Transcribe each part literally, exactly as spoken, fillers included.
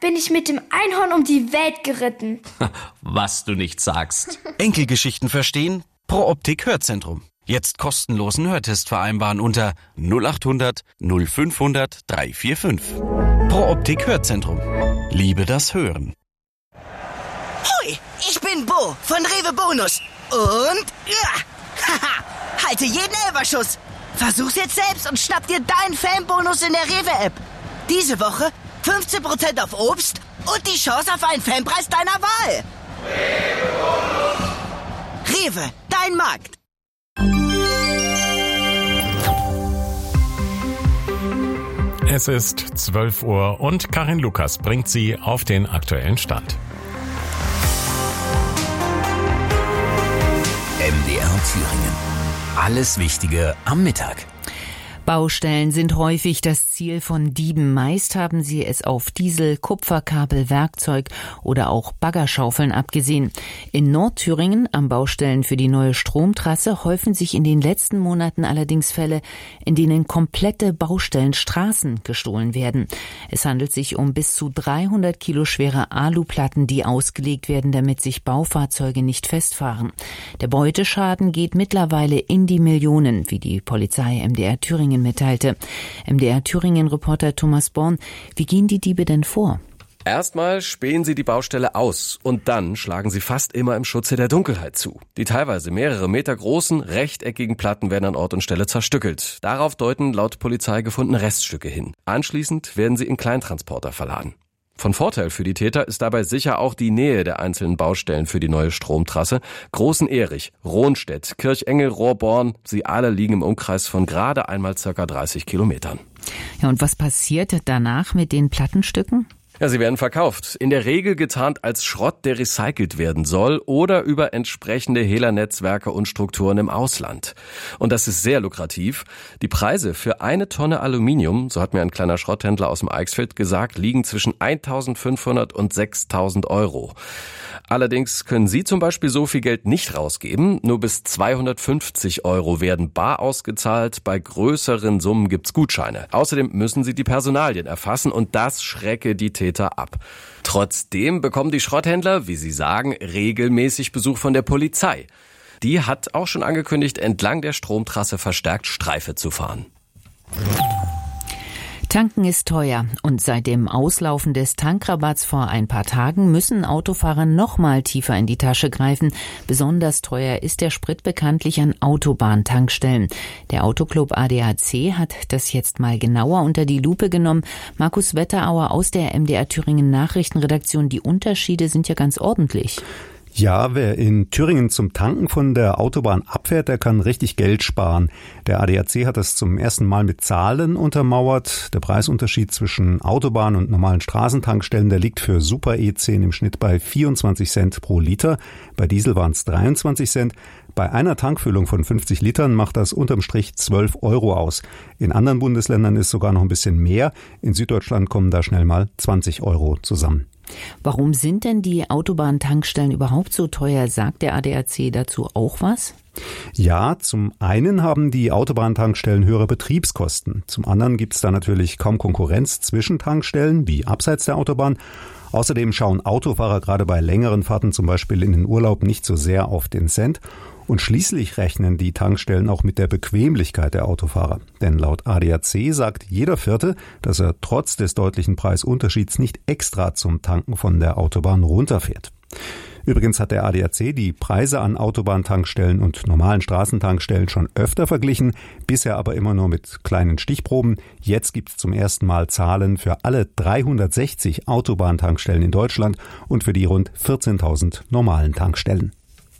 bin ich mit dem Einhorn um die Welt geritten. Was du nicht sagst. Enkelgeschichten verstehen? Pro Optik Hörzentrum. Jetzt kostenlosen Hörtest vereinbaren unter null acht hundert null fünfhundert drei vier fünf. Pro Optik Hörzentrum. Liebe das Hören. Hui, ich bin Bo von Rewe Bonus. Und ja, haha, halte jeden Elberschuss. Versuch's jetzt selbst und schnapp dir deinen Fanbonus in der Rewe-App. Diese Woche fünfzehn Prozent auf Obst und die Chance auf einen Fanpreis deiner Wahl. Rewe Bonus. Rewe, dein Markt. Es ist zwölf Uhr und Karin Lukas bringt Sie auf den aktuellen Stand. M D R Thüringen. Alles Wichtige am Mittag. Baustellen sind häufig das Ziel von Dieben. Meist haben sie es auf Diesel, Kupferkabel, Werkzeug oder auch Baggerschaufeln abgesehen. In Nordthüringen am Baustellen für die neue Stromtrasse häufen sich in den letzten Monaten allerdings Fälle, in denen komplette Baustellenstraßen gestohlen werden. Es handelt sich um bis zu dreihundert Kilo schwere Aluplatten, die ausgelegt werden, damit sich Baufahrzeuge nicht festfahren. Der Beuteschaden geht mittlerweile in die Millionen, wie die Polizei M D R Thüringen mitteilte. M D R Thüringen-Reporter Thomas Born, wie gehen die Diebe denn vor? Erstmal spähen sie die Baustelle aus und dann schlagen sie fast immer im Schutze der Dunkelheit zu. Die teilweise mehrere Meter großen, rechteckigen Platten werden an Ort und Stelle zerstückelt. Darauf deuten laut Polizei gefundene Reststücke hin. Anschließend werden sie in Kleintransporter verladen. Von Vorteil für die Täter ist dabei sicher auch die Nähe der einzelnen Baustellen für die neue Stromtrasse. Großen-Erich, Rohnstedt, Kirchengel, Rohrborn, sie alle liegen im Umkreis von gerade einmal circa dreißig Kilometern. Ja, und was passiert danach mit den Plattenstücken? Ja, sie werden verkauft. In der Regel getarnt als Schrott, der recycelt werden soll oder über entsprechende Hehlernetzwerke und Strukturen im Ausland. Und das ist sehr lukrativ. Die Preise für eine Tonne Aluminium, so hat mir ein kleiner Schrotthändler aus dem Eichsfeld gesagt, liegen zwischen eintausendfünfhundert und sechstausend Euro. Allerdings können Sie zum Beispiel so viel Geld nicht rausgeben. Nur bis zweihundertfünfzig Euro werden bar ausgezahlt. Bei größeren Summen gibt's Gutscheine. Außerdem müssen Sie die Personalien erfassen und das schrecke die Täter ab. Trotzdem bekommen die Schrotthändler, wie sie sagen, regelmäßig Besuch von der Polizei. Die hat auch schon angekündigt, entlang der Stromtrasse verstärkt Streife zu fahren. Tanken ist teuer und seit dem Auslaufen des Tankrabatts vor ein paar Tagen müssen Autofahrer noch mal tiefer in die Tasche greifen. Besonders teuer ist der Sprit bekanntlich an Autobahntankstellen. Der Autoclub A D A C hat das jetzt mal genauer unter die Lupe genommen. Markus Wetterauer aus der M D R Thüringen Nachrichtenredaktion. Die Unterschiede sind ja ganz ordentlich. Ja, wer in Thüringen zum Tanken von der Autobahn abfährt, der kann richtig Geld sparen. Der A D A C hat das zum ersten Mal mit Zahlen untermauert. Der Preisunterschied zwischen Autobahn- und normalen Straßentankstellen, der liegt für Super E zehn im Schnitt bei vierundzwanzig Cent pro Liter. Bei Diesel waren es dreiundzwanzig Cent. Bei einer Tankfüllung von fünfzig Litern macht das unterm Strich zwölf Euro aus. In anderen Bundesländern ist sogar noch ein bisschen mehr. In Süddeutschland kommen da schnell mal zwanzig Euro zusammen. Warum sind denn die Autobahntankstellen überhaupt so teuer? Sagt der A D A C dazu auch was? Ja, zum einen haben die Autobahntankstellen höhere Betriebskosten. Zum anderen gibt es da natürlich kaum Konkurrenz zwischen Tankstellen, wie abseits der Autobahn. Außerdem schauen Autofahrer gerade bei längeren Fahrten, zum Beispiel in den Urlaub, nicht so sehr auf den Cent. Und schließlich rechnen die Tankstellen auch mit der Bequemlichkeit der Autofahrer. Denn laut A D A C sagt jeder Vierte, dass er trotz des deutlichen Preisunterschieds nicht extra zum Tanken von der Autobahn runterfährt. Übrigens hat der A D A C die Preise an Autobahntankstellen und normalen Straßentankstellen schon öfter verglichen, bisher aber immer nur mit kleinen Stichproben. Jetzt gibt es zum ersten Mal Zahlen für alle dreihundertsechzig Autobahntankstellen in Deutschland und für die rund vierzehntausend normalen Tankstellen.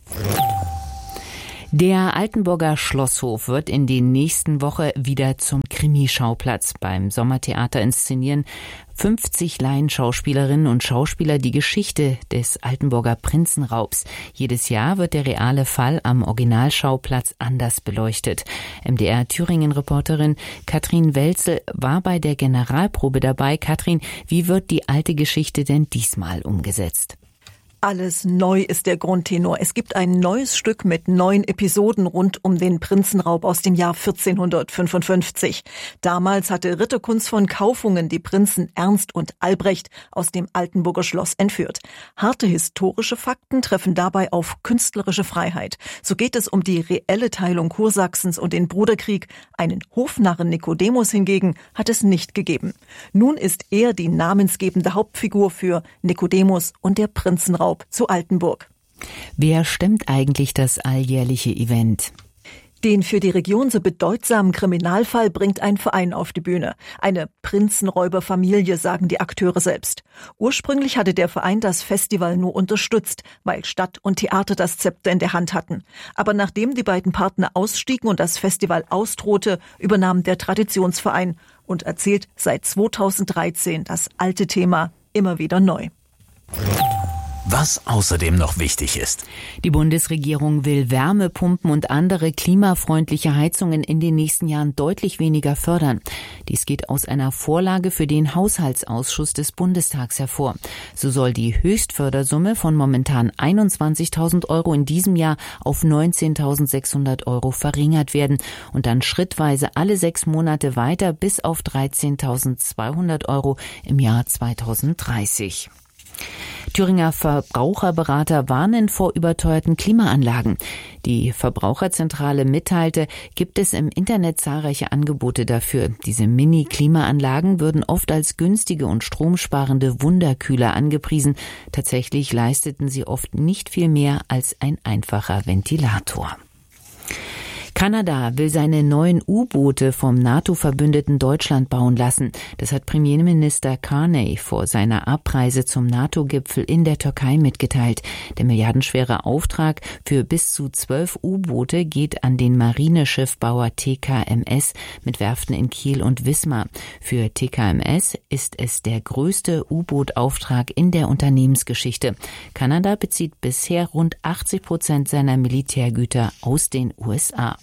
Der Altenburger Schlosshof wird in der nächsten Woche wieder zum Krimischauplatz. Beim Sommertheater inszenieren fünfzig Laienschauspielerinnen und Schauspieler die Geschichte des Altenburger Prinzenraubs. Jedes Jahr wird der reale Fall am Originalschauplatz anders beleuchtet. M D R Thüringen-Reporterin Katrin Welzel war bei der Generalprobe dabei. Katrin, wie wird die alte Geschichte denn diesmal umgesetzt? Alles neu ist der Grundtenor. Es gibt ein neues Stück mit neun Episoden rund um den Prinzenraub aus dem Jahr vierzehnhundertfünfundfünfzig. Damals hatte Ritter Kunz von Kaufungen die Prinzen Ernst und Albrecht aus dem Altenburger Schloss entführt. Harte historische Fakten treffen dabei auf künstlerische Freiheit. So geht es um die reelle Teilung Kursachsens und den Bruderkrieg. Einen Hofnarren Nikodemus hingegen hat es nicht gegeben. Nun ist er die namensgebende Hauptfigur für Nikodemus und der Prinzenraub zu Altenburg. Wer stemmt eigentlich das alljährliche Event? Den für die Region so bedeutsamen Kriminalfall bringt ein Verein auf die Bühne. Eine Prinzenräuberfamilie, sagen die Akteure selbst. Ursprünglich hatte der Verein das Festival nur unterstützt, weil Stadt und Theater das Zepter in der Hand hatten. Aber nachdem die beiden Partner ausstiegen und das Festival ausdrohte, übernahm der Traditionsverein und erzählt seit zweitausenddreizehn das alte Thema immer wieder neu. Was außerdem noch wichtig ist. Die Bundesregierung will Wärmepumpen und andere klimafreundliche Heizungen in den nächsten Jahren deutlich weniger fördern. Dies geht aus einer Vorlage für den Haushaltsausschuss des Bundestags hervor. So soll die Höchstfördersumme von momentan einundzwanzigtausend Euro in diesem Jahr auf neunzehntausendsechshundert Euro verringert werden und dann schrittweise alle sechs Monate weiter bis auf dreizehntausendzweihundert Euro im Jahr zweitausenddreißig. Thüringer Verbraucherberater warnen vor überteuerten Klimaanlagen. Die Verbraucherzentrale mitteilte, gibt es im Internet zahlreiche Angebote dafür. Diese Mini-Klimaanlagen würden oft als günstige und stromsparende Wunderkühler angepriesen. Tatsächlich leisteten sie oft nicht viel mehr als ein einfacher Ventilator. Kanada will seine neuen U-Boote vom NATO-Verbündeten Deutschland bauen lassen. Das hat Premierminister Carney vor seiner Abreise zum NATO-Gipfel in der Türkei mitgeteilt. Der milliardenschwere Auftrag für bis zu zwölf U-Boote geht an den Marineschiffbauer T K M S mit Werften in Kiel und Wismar. Für T K M S ist es der größte U-Boot-Auftrag in der Unternehmensgeschichte. Kanada bezieht bisher rund achtzig Prozent seiner Militärgüter aus den U S A.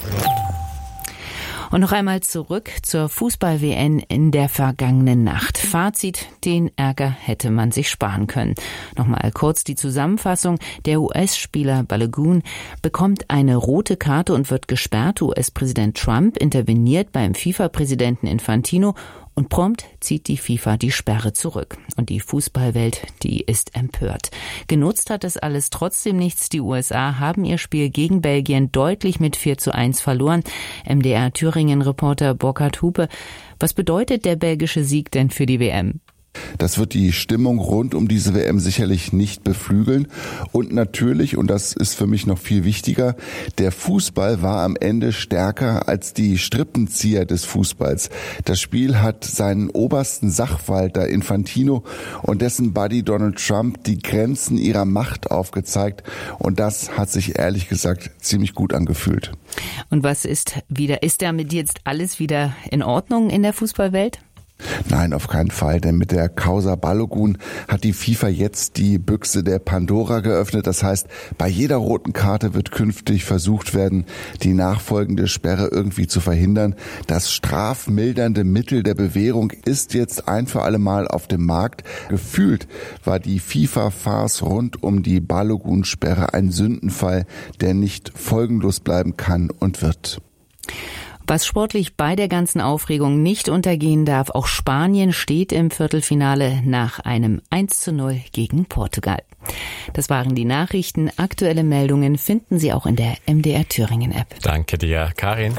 Und noch einmal zurück zur Fußball-W M in der vergangenen Nacht. Fazit, den Ärger hätte man sich sparen können. Nochmal kurz die Zusammenfassung. Der U S-Spieler Balogun bekommt eine rote Karte und wird gesperrt. U S-Präsident Trump interveniert beim FIFA-Präsidenten Infantino und prompt zieht die FIFA die Sperre zurück. Und die Fußballwelt, die ist empört. Genutzt hat das alles trotzdem nichts. Die U S A haben ihr Spiel gegen Belgien deutlich mit vier zu eins verloren. M D R-Thüringen-Reporter Burkhard Hupe. Was bedeutet der belgische Sieg denn für die W M? Das wird die Stimmung rund um diese W M sicherlich nicht beflügeln. Und natürlich, und das ist für mich noch viel wichtiger, der Fußball war am Ende stärker als die Strippenzieher des Fußballs. Das Spiel hat seinen obersten Sachwalter Infantino und dessen Buddy Donald Trump die Grenzen ihrer Macht aufgezeigt. Und das hat sich ehrlich gesagt ziemlich gut angefühlt. Und was ist wieder, ist damit jetzt alles wieder in Ordnung in der Fußballwelt? Nein, auf keinen Fall, denn mit der Causa Balogun hat die FIFA jetzt die Büchse der Pandora geöffnet. Das heißt, bei jeder roten Karte wird künftig versucht werden, die nachfolgende Sperre irgendwie zu verhindern. Das strafmildernde Mittel der Bewährung ist jetzt ein für alle Mal auf dem Markt. Gefühlt war die FIFA-Farce rund um die Balogun-Sperre ein Sündenfall, der nicht folgenlos bleiben kann und wird. Was sportlich bei der ganzen Aufregung nicht untergehen darf, auch Spanien steht im Viertelfinale nach einem eins zu null gegen Portugal. Das waren die Nachrichten. Aktuelle Meldungen finden Sie auch in der M D R Thüringen App. Danke dir, Karin.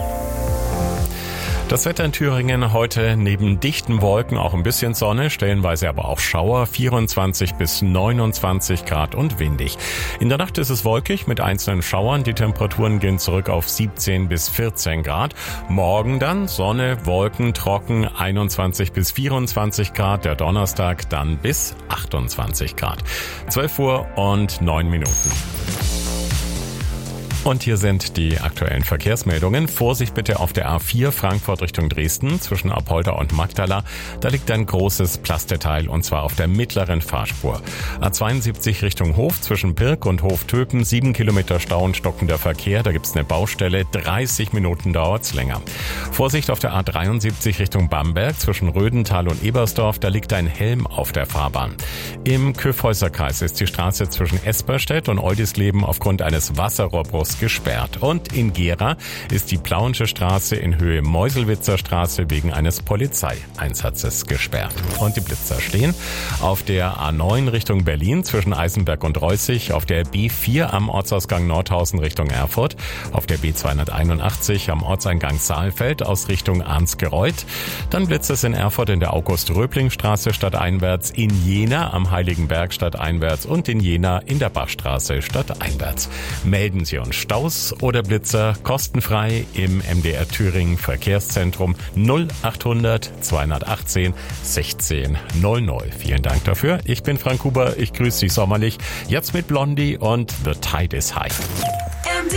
Das Wetter in Thüringen heute neben dichten Wolken auch ein bisschen Sonne, stellenweise aber auch Schauer, vierundzwanzig bis neunundzwanzig Grad und windig. In der Nacht ist es wolkig mit einzelnen Schauern, die Temperaturen gehen zurück auf siebzehn bis vierzehn Grad. Morgen dann Sonne, Wolken, trocken, einundzwanzig bis vierundzwanzig Grad, der Donnerstag dann bis achtundzwanzig Grad. zwölf Uhr und neun Minuten. Und hier sind die aktuellen Verkehrsmeldungen. Vorsicht bitte auf der A vier Frankfurt Richtung Dresden zwischen Apolda und Magdala. Da liegt ein großes Plasteteil und zwar auf der mittleren Fahrspur. A zweiundsiebzig Richtung Hof zwischen Birk und Hoftöpen. Sieben Kilometer Stau und stockender Verkehr. Da gibt's eine Baustelle. dreißig Minuten dauert's länger. Vorsicht auf der A dreiundsiebzig Richtung Bamberg zwischen Rödental und Ebersdorf. Da liegt ein Helm auf der Fahrbahn. Im Kyffhäuserkreis ist die Straße zwischen Esperstedt und Oldisleben aufgrund eines Wasserrohrbruchs gesperrt. Und in Gera ist die Plauensche Straße in Höhe Meuselwitzer Straße wegen eines Polizeieinsatzes gesperrt. Und die Blitzer stehen auf der A neun Richtung Berlin zwischen Eisenberg und Reußig, auf der B vier am Ortsausgang Nordhausen Richtung Erfurt, auf der B zweihunderteinundachtzig am Ortseingang Saalfeld aus Richtung Arnsgereuth. Dann blitzt es in Erfurt in der August-Röbling-Straße stadteinwärts, in Jena am Heiligenberg stadteinwärts und in Jena in der Bachstraße stadteinwärts. Melden Sie uns Staus oder Blitzer kostenfrei im M D R Thüringen Verkehrszentrum null achthundert zweihundertachtzehn sechzehn null null. Vielen Dank dafür. Ich bin Frank Huber. Ich grüße Sie sommerlich. Jetzt mit Blondie und The Tide is High. M D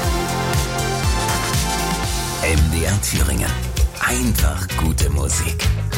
R Thüringen. M D R Thüringen. Einfach gute Musik.